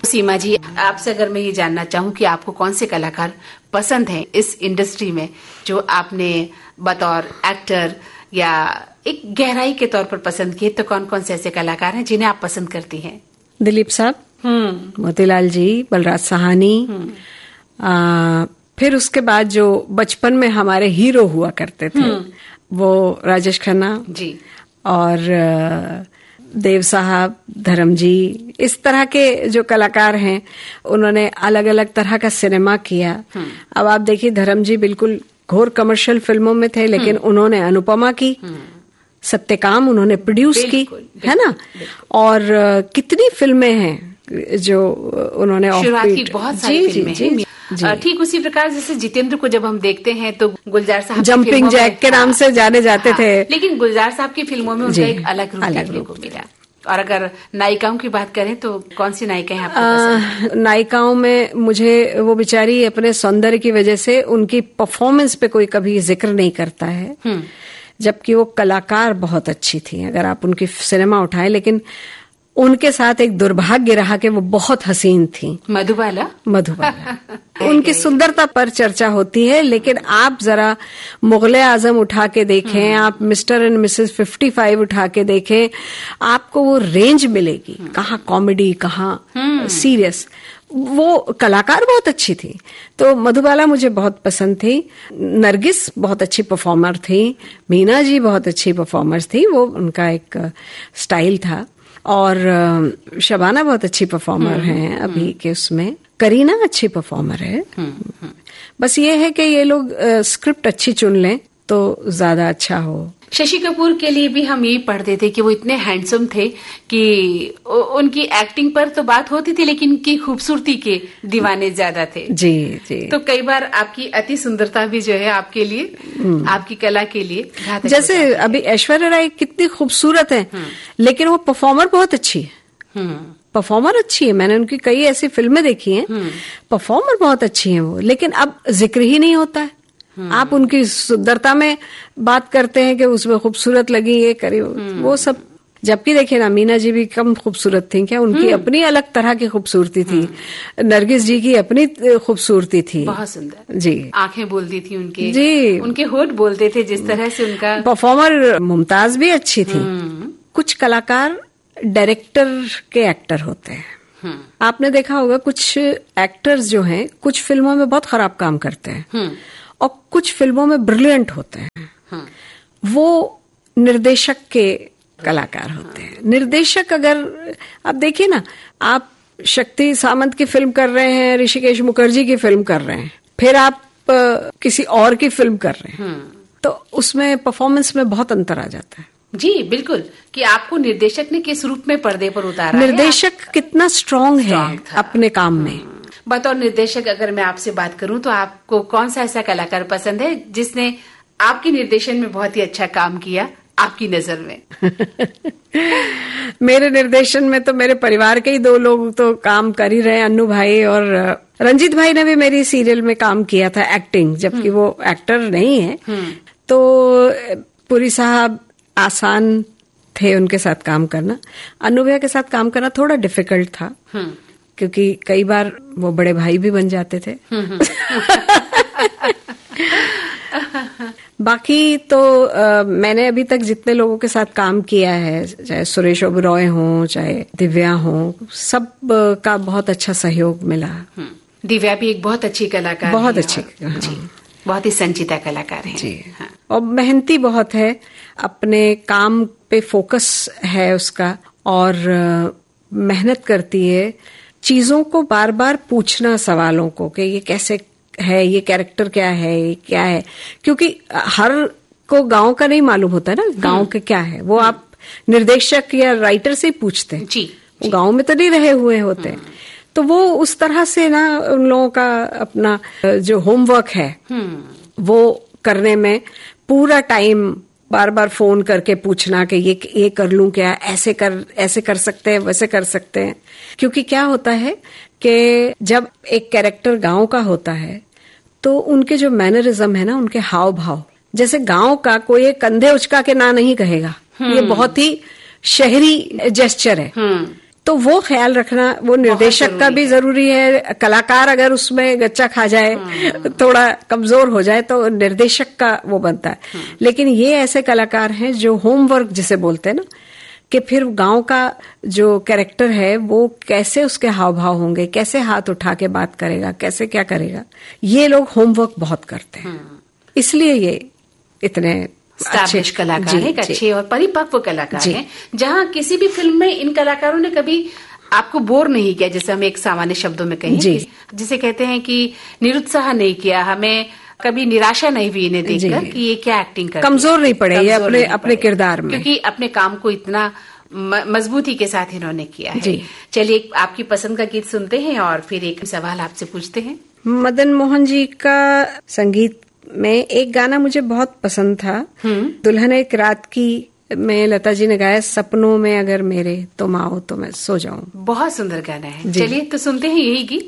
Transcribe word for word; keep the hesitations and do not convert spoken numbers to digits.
सीमा जी, आपसे अगर मैं ये जानना चाहूँ कि आपको कौन से कलाकार पसंद हैं इस इंडस्ट्री में, जो आपने बतौर एक्टर या एक गहराई के तौर पर पसंद किए, तो कौन कौन से ऐसे कलाकार हैं जिन्हें आप पसंद करती हैं? दिलीप साहब, मोतीलाल जी, बलराज साहनी, आ, फिर उसके बाद जो बचपन में हमारे हीरो हुआ करते थे वो राजेश खन्ना जी, और देव साहब, धर्म जी, इस तरह के जो कलाकार हैं उन्होंने अलग अलग तरह का सिनेमा किया। अब आप देखिए, धर्म जी बिल्कुल घोर कमर्शियल फिल्मों में थे, लेकिन उन्होंने अनुपमा की, सत्यकाम उन्होंने प्रोड्यूस की, है ना, और कितनी फिल्में हैं जो उन्होंने शुरुआत की, बहुत सारी फिल्में हैं। ठीक उसी प्रकार जैसे जितेंद्र को जब हम देखते हैं तो गुलजार साहब जंपिंग जैक के नाम से जाने जाते हाँ, थे, लेकिन गुलजार साहब की फिल्मों में उनका एक अलग रूप देखने को मिला। और अगर नायिकाओं की बात करें तो कौन सी नायिका है आपको पसंद? नायिकाओं में मुझे वो बेचारी अपने सौंदर्य की वजह से उनकी परफॉर्मेंस पे कोई कभी जिक्र नहीं करता है, जबकि वो कलाकार बहुत अच्छी थी। अगर आप उनकी सिनेमा उठाएं, लेकिन उनके साथ एक दुर्भाग्य रहा कि वो बहुत हसीन थी। मधुबाला मधुबाला उनकी सुंदरता पर चर्चा होती है, लेकिन आप जरा मुगले आजम उठा के देखें, आप mister and Mrs fifty five उठा के देखें, आपको वो रेंज मिलेगी, कहाँ कॉमेडी, कहाँ सीरियस। वो कलाकार बहुत अच्छी थी, तो मधुबाला मुझे बहुत पसंद थी। नरगिस बहुत अच्छी परफॉर्मर थी, मीना जी बहुत अच्छी परफॉर्मर थी, वो उनका एक स्टाइल था। और शबाना बहुत अच्छी परफॉर्मर हैं अभी के उसमें, करीना अच्छी परफॉर्मर है। बस ये है कि ये लोग स्क्रिप्ट अच्छी चुन लें तो ज्यादा अच्छा हो। शशि कपूर के लिए भी हम यही पढ़ते थे कि वो इतने हैंडसम थे कि उनकी एक्टिंग पर तो बात होती थी, लेकिन उनकी खूबसूरती के दीवाने ज्यादा थे। जी जी। तो कई बार आपकी अति सुंदरता भी जो है आपके लिए, आपकी कला के लिए घातक। जैसे अभी ऐश्वर्या राय कितनी खूबसूरत है, लेकिन वो परफॉर्मर बहुत अच्छी है। परफॉर्मर अच्छी है, मैंने उनकी कई ऐसी फिल्में देखी हैं, परफॉर्मर बहुत अच्छी है वो, लेकिन अब जिक्र ही नहीं होता है। आप उनकी सुंदरता में बात करते हैं कि उसमें खूबसूरत लगी, ये करी, वो सब। जबकि देखिए ना, मीना जी भी कम खूबसूरत थी क्या? उनकी अपनी अलग तरह की खूबसूरती थी। नरगिस जी की अपनी खूबसूरती थी, बहुत सुंदर जी। आंखें बोलती थी उनके, जी, उनके होठ बोलते थे, जिस तरह से उनका परफॉर्मर। मुमताज भी अच्छी थी। कुछ कलाकार डायरेक्टर के एक्टर होते हैं। आपने देखा होगा कुछ एक्टर्स जो हैं कुछ फिल्मों में बहुत खराब काम करते हैं और कुछ फिल्मों में ब्रिलियंट होते हैं। वो निर्देशक के कलाकार होते हैं। निर्देशक, अगर आप देखिए ना, आप शक्ति सामंत की फिल्म कर रहे हैं, ऋषिकेश मुखर्जी की फिल्म कर रहे हैं, फिर आप आ, किसी और की फिल्म कर रहे हैं, तो उसमें परफॉर्मेंस में बहुत अंतर आ जाता है। जी बिल्कुल, कि आपको निर्देशक ने किस रूप में पर्दे पर उतारा है, निर्देशक कितना स्ट्रांग है अपने काम में। बतौर निर्देशक अगर मैं आपसे बात करूं तो आपको कौन सा ऐसा कलाकार पसंद है जिसने आपके निर्देशन में बहुत ही अच्छा काम किया आपकी नजर में? मेरे निर्देशन में तो मेरे परिवार के ही दो लोग तो काम कर ही रहे हैं, अन्नू भाई और रंजीत भाई ने भी मेरी सीरियल में काम किया था एक्टिंग, जबकि वो एक्टर नहीं है। तो पुरी साहब आसान थे उनके साथ काम करना। अन्नू भैया के साथ काम करना थोड़ा डिफिकल्ट था, क्योंकि कई बार वो बड़े भाई भी बन जाते थे। बाकी तो आ, मैंने अभी तक जितने लोगों के साथ काम किया है, चाहे सुरेश ओबरॉय हो, चाहे दिव्या हो, सब का बहुत अच्छा सहयोग मिला। दिव्या भी एक बहुत अच्छी कलाकार, बहुत अच्छी, जी, बहुत ही संजीदा कलाकार है जी। हाँ। और मेहनती बहुत है, अपने काम पे फोकस है उसका, और मेहनत करती है। चीजों को बार बार पूछना, सवालों को, कि ये कैसे है, ये कैरेक्टर क्या है, ये क्या है, क्योंकि हर को गांव का नहीं मालूम होता ना, गांव के क्या है, वो आप निर्देशक या राइटर से ही पूछते हैं। जी, वो गांव में तो नहीं रहे हुए होते, तो वो उस तरह से ना उन लोगों का अपना जो होमवर्क है वो करने में पूरा टाइम बार बार फोन करके पूछना कि ये ये कर लूं क्या, ऐसे कर ऐसे कर सकते हैं, वैसे कर सकते हैं। क्योंकि क्या होता है कि जब एक कैरेक्टर गांव का होता है तो उनके जो मैनरिज्म है ना, उनके हाव भाव, जैसे गांव का कोई कंधे उचका के ना नहीं कहेगा, ये बहुत ही शहरी जेस्चर है तो वो ख्याल रखना, वो निर्देशक का भी जरूरी है। कलाकार अगर उसमें गच्चा खा जाए, थोड़ा कमजोर हो जाए, तो निर्देशक का वो बनता है। लेकिन ये ऐसे कलाकार हैं जो होमवर्क जिसे बोलते हैं ना, कि फिर गांव का जो कैरेक्टर है वो कैसे उसके हाव भाव होंगे, कैसे हाथ उठा के बात करेगा, कैसे क्या करेगा, ये लोग होमवर्क बहुत करते हैं। इसलिए ये इतने स्टाब्लिश कलाकार हैं, अच्छे और परिपक्व कलाकार हैं, जहां किसी भी फिल्म में इन कलाकारों ने कभी आपको बोर नहीं किया। जैसे हम एक सामान्य शब्दों में कहें, जिसे कहते हैं कि निरुत्साह नहीं किया, हमें कभी निराशा नहीं हुई इन्हें देखकर कि ये क्या एक्टिंग कर, कमजोर नहीं पड़े ये अपने अपने किरदार में, क्योंकि अपने काम को इतना मजबूती के साथ इन्होंने किया है। चलिए आपकी पसंद का गीत सुनते हैं और फिर एक सवाल आपसे पूछते हैं। मदन मोहन जी का संगीत में एक गाना मुझे बहुत पसंद था, दुल्हन एक रात की में लता जी ने गाया, सपनों में अगर मेरे तुम आओ तो मैं सो जाऊं। बहुत सुंदर गाना है। चलिए तो सुनते हैं यही गीत।